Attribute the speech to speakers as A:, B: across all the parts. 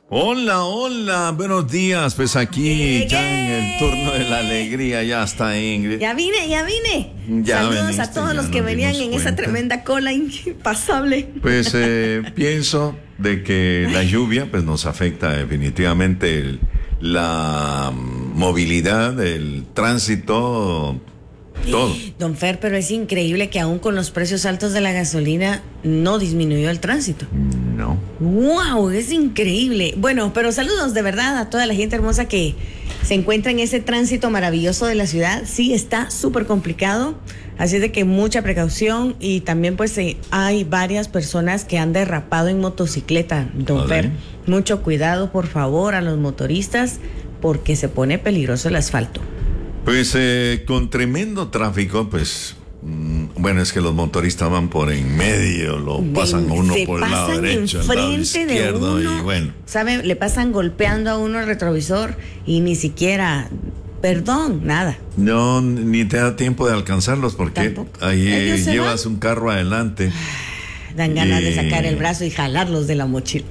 A: Hola, hola, buenos días. Pues aquí ya en el turno de la alegría ya está Ingrid.
B: Ya vine.
A: Ya
B: Saludos
A: veniste,
B: a todos
A: ya
B: los que
A: nos
B: venían
A: dimos
B: en esa
A: cuenta.
B: tremenda cola impasable.
A: Pues pienso de que la lluvia pues nos afecta definitivamente la movilidad, el tránsito, todo.
B: Don Fer, pero es increíble que aún con los precios altos de la gasolina no disminuyó el tránsito.
A: No.
B: ¡Wow! Es increíble. Bueno, pero saludos de verdad a toda la gente hermosa que se encuentra en ese tránsito maravilloso de la ciudad. Sí, está súper complicado, así de que mucha precaución y también pues hay varias personas que han derrapado en motocicleta, don Fer. Mucho cuidado, por favor, a los motoristas porque se pone peligroso el asfalto.
A: Pues con tremendo tráfico, pues bueno, es que los motoristas van por en medio, lo pasan a uno por el lado derecho, al lado izquierdo, y bueno.
B: ¿Sabe? Le pasan golpeando a uno el retrovisor y ni siquiera, perdón, nada.
A: No, ni te da tiempo de alcanzarlos porque
B: Tampoco.
A: ahí llevas un carro adelante.
B: Dan ganas de sacar el brazo y jalarlos de la mochila.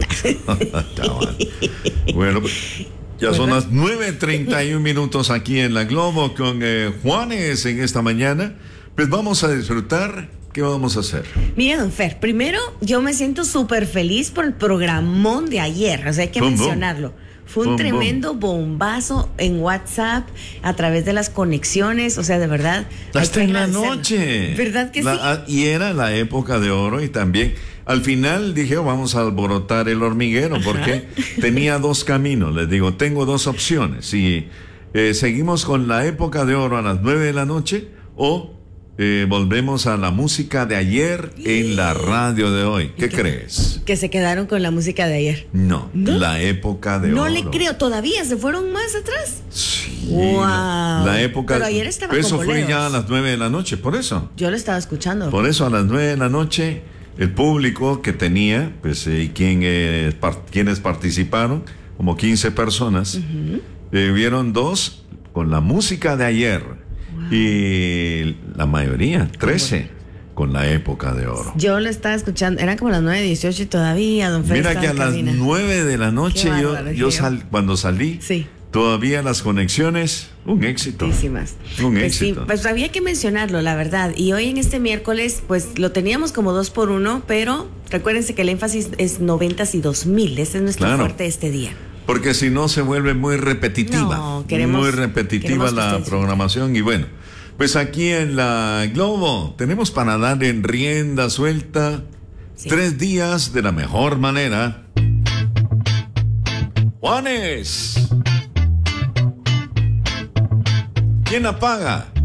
A: Bueno, ya son las 9:31 minutos aquí en La Globo con Juanes en esta mañana. Pues vamos a disfrutar. ¿Qué vamos a hacer?
B: Mire, don Fer, primero yo me siento súper feliz por el programón de ayer. O sea, hay que mencionarlo. Fue un tremendo bombazo en WhatsApp a través de las conexiones. O sea, de verdad.
A: Hasta en la noche.
B: ¿Verdad que sí?
A: Y era la época de oro y también. Al final dije, vamos a alborotar el hormiguero porque tenía dos caminos. Les digo, tengo dos opciones. Si seguimos con la época de oro a las 9 de la noche o volvemos a la música de ayer en la radio de hoy. ¿Qué crees?
B: Que se quedaron con la música de ayer.
A: No, la época de oro.
B: No le creo, todavía se fueron más atrás.
A: Sí.
B: Wow.
A: La época.
B: Pero ayer estaba
A: eso
B: con
A: fue
B: boleros.
A: ya a las 9 de la noche, por eso.
B: Yo lo estaba escuchando.
A: Por eso a las 9 de la noche el público que tenía, pues y quienes participaron, como 15 personas, vieron dos con la música de ayer. Wow. Y la mayoría, 13, con la época de oro.
B: Yo lo estaba escuchando, eran como las 9:18 y todavía, don Fer.
A: Mira que a las 9 de la noche cuando salí,
B: sí,
A: todavía las conexiones, un éxito.
B: Muchísimas.
A: Un
B: pues
A: éxito.
B: Sí, pues había que mencionarlo, la verdad. Y hoy en este miércoles, pues lo teníamos como 2x1, pero recuérdense que el énfasis es 90s y 2000. Ese es nuestro fuerte este día.
A: Porque si no se vuelve muy repetitiva.
B: No,
A: muy repetitiva la programación. Y bueno, pues aquí en La Globo tenemos para dar en rienda suelta 3 días de la mejor manera. Juanes, ¿quién apaga?